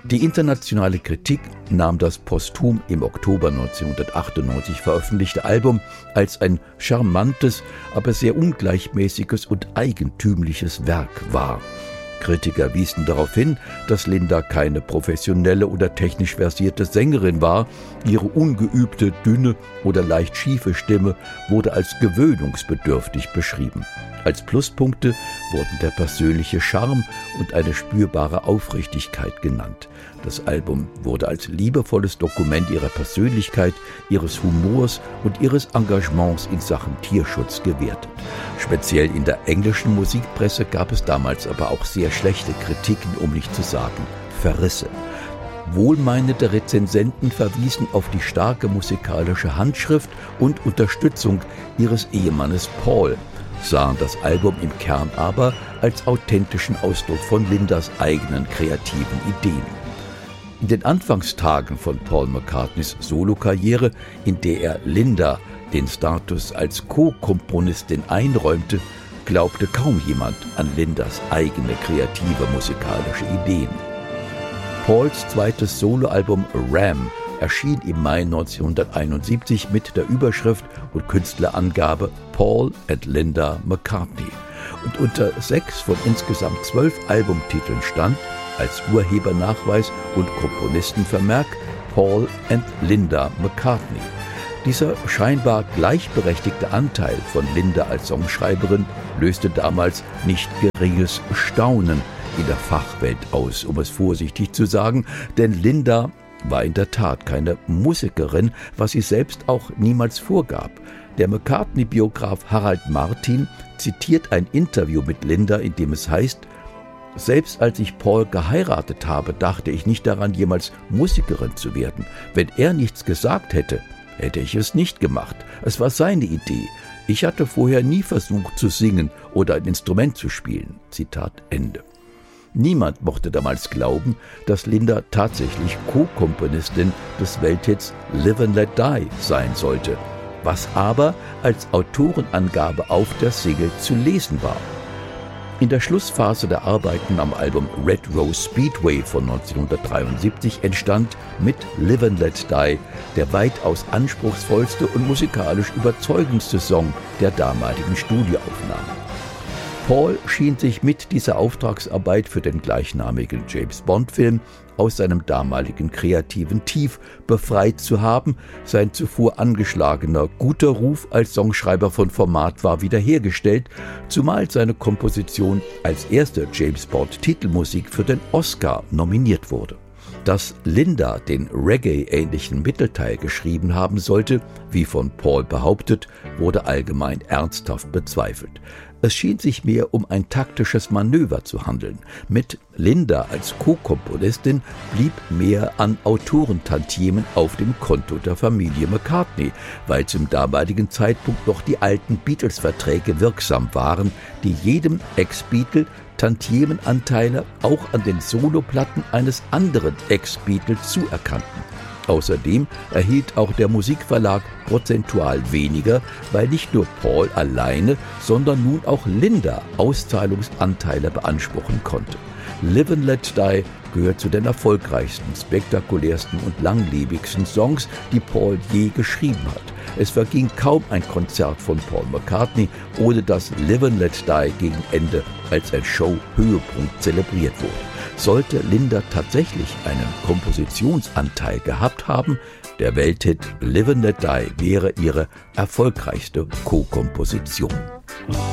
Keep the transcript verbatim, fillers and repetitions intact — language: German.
Die internationale Kritik nahm das posthum im Oktober neunzehnhundertachtundneunzig veröffentlichte Album als ein charmantes, aber sehr ungleichmäßiges und eigentümliches Werk wahr. Kritiker wiesen darauf hin, dass Linda keine professionelle oder technisch versierte Sängerin war. Ihre ungeübte, dünne oder leicht schiefe Stimme wurde als gewöhnungsbedürftig beschrieben. Als Pluspunkte wurden der persönliche Charme und eine spürbare Aufrichtigkeit genannt. Das Album wurde als liebevolles Dokument ihrer Persönlichkeit, ihres Humors und ihres Engagements in Sachen Tierschutz gewertet. Speziell in der englischen Musikpresse gab es damals aber auch sehr schlechte Kritiken, um nicht zu sagen Verrisse. Wohlmeinende Rezensenten verwiesen auf die starke musikalische Handschrift und Unterstützung ihres Ehemannes Paul, sahen das Album im Kern aber als authentischen Ausdruck von Lindas eigenen kreativen Ideen. In den Anfangstagen von Paul McCartneys Solokarriere, in der er Linda den Status als Co-Komponistin einräumte, glaubte kaum jemand an Lindas eigene kreative musikalische Ideen. Pauls zweites Soloalbum Ram erschien im Mai neunzehnhunderteinundsiebzig mit der Überschrift und Künstlerangabe Paul and Linda McCartney und unter sechs von insgesamt zwölf Albumtiteln stand, als Urhebernachweis und Komponistenvermerk, Paul and Linda McCartney. Dieser scheinbar gleichberechtigte Anteil von Linda als Songschreiberin löste damals nicht geringes Staunen in der Fachwelt aus, um es vorsichtig zu sagen, denn Linda war in der Tat keine Musikerin, was sie selbst auch niemals vorgab. Der McCartney-Biograf Harald Martin zitiert ein Interview mit Linda, in dem es heißt: Selbst als ich Paul geheiratet habe, dachte ich nicht daran, jemals Musikerin zu werden. Wenn er nichts gesagt hätte, hätte ich es nicht gemacht. Es war seine Idee. Ich hatte vorher nie versucht zu singen oder ein Instrument zu spielen. Zitat Ende. Niemand mochte damals glauben, dass Linda tatsächlich Co-Komponistin des Welthits Live and Let Die sein sollte, was aber als Autorenangabe auf der Single zu lesen war. In der Schlussphase der Arbeiten am Album Red Rose Speedway von neunzehnhundertdreiundsiebzig entstand mit Live and Let Die der weitaus anspruchsvollste und musikalisch überzeugendste Song der damaligen Studioaufnahmen. Paul schien sich mit dieser Auftragsarbeit für den gleichnamigen James-Bond-Film aus seinem damaligen kreativen Tief befreit zu haben. Sein zuvor angeschlagener guter Ruf als Songschreiber von Format war wiederhergestellt, zumal seine Komposition als erste James-Bond-Titelmusik für den Oscar nominiert wurde. Dass Linda den Reggae-ähnlichen Mittelteil geschrieben haben sollte, wie von Paul behauptet, wurde allgemein ernsthaft bezweifelt. Es schien sich mehr um ein taktisches Manöver zu handeln. Mit Linda als Co-Komponistin blieb mehr an Autorentantiemen auf dem Konto der Familie McCartney, weil zum damaligen Zeitpunkt noch die alten Beatles-Verträge wirksam waren, die jedem Ex-Beatle Tantiemenanteile auch an den Soloplatten eines anderen Ex-Beatle zuerkannten. Außerdem erhielt auch der Musikverlag prozentual weniger, weil nicht nur Paul alleine, sondern nun auch Linda Auszahlungsanteile beanspruchen konnte. Live and Let Die gehört zu den erfolgreichsten, spektakulärsten und langlebigsten Songs, die Paul je geschrieben hat. Es verging kaum ein Konzert von Paul McCartney, ohne dass Live and Let Die gegen Ende als ein Show-Höhepunkt zelebriert wurde. Sollte Linda tatsächlich einen Kompositionsanteil gehabt haben, der Welthit Live and Let Die wäre ihre erfolgreichste Co-Komposition.